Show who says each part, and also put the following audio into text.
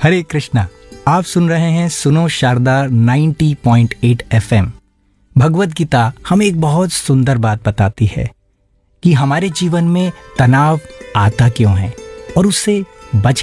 Speaker 1: हरे कृष्णा। आप सुन रहे हैं सुनो शारदा 90.8 FM। भगवत गीता हमें एक बहुत सुंदर बात बताती है कि हमारे जीवन में तनाव आता क्यों है और उससे बच